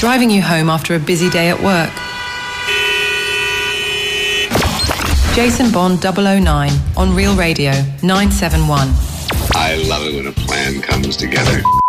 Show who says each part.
Speaker 1: driving you home after a busy day at work. Jason Bond 009 on Real Radio 971.
Speaker 2: I love it when a plan comes together.